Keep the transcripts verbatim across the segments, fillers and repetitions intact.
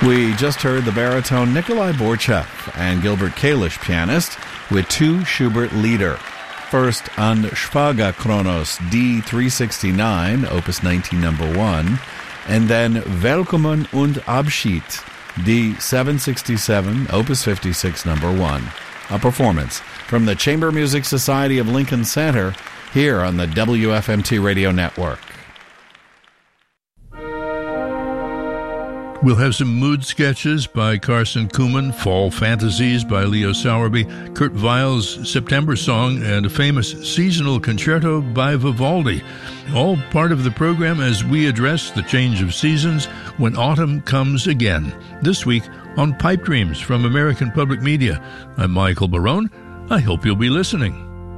We just heard the baritone Nikolai Borchev and Gilbert Kalish, pianist, with two Schubert Lieder. First, An Schwager Kronos D three sixty-nine, Opus nineteen, number one, and then Willkommen und Abschied D seven sixty-seven, Opus fifty-six, number one. A performance from the Chamber Music Society of Lincoln Center here on the W F M T Radio Network. We'll have some mood sketches by Carson Kuhlman, Fall Fantasies by Leo Sowerby, Kurt Weill's September Song, and a famous seasonal concerto by Vivaldi. All part of the program as we address the change of seasons when autumn comes again. This week on Pipe Dreams from American Public Media. I'm Michael Barone. I hope you'll be listening.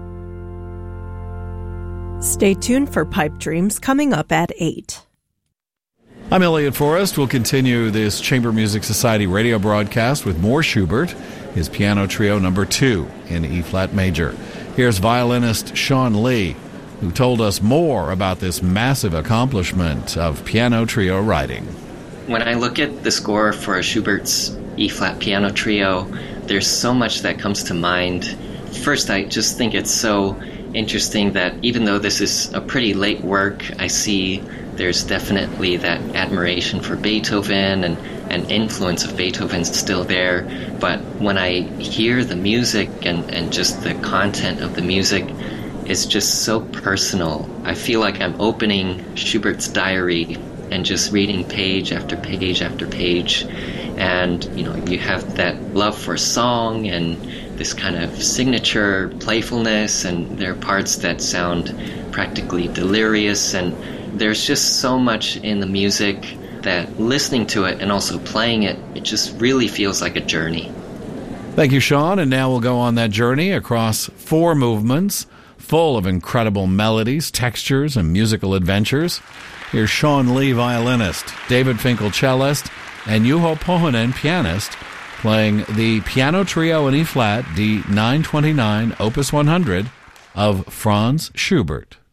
Stay tuned for Pipe Dreams coming up at eight. I'm Elliot Forrest. We'll continue this Chamber Music Society radio broadcast with more Schubert, his piano trio number two in E-flat major. Here's violinist Sean Lee, who told us more about this massive accomplishment of piano trio writing. When I look at the score for Schubert's E-flat piano trio, there's so much that comes to mind. First, I just think it's so interesting that even though this is a pretty late work, I see there's definitely that admiration for Beethoven and, and influence of Beethoven's still there. But when I hear the music and, and just the content of the music, it's just so personal. I feel like I'm opening Schubert's diary and just reading page after page after page. And, you know, you have that love for song and this kind of signature playfulness, and there are parts that sound practically delirious, and there's just so much in the music that listening to it and also playing it, it just really feels like a journey. Thank you, Sean. And now we'll go on that journey across four movements, full of incredible melodies, textures, and musical adventures. Here's Sean Lee, violinist, David Finkel, cellist, and Juho Pohonen, pianist, playing the piano trio in E-flat D nine twenty-nine, Opus one hundred of Franz Schubert.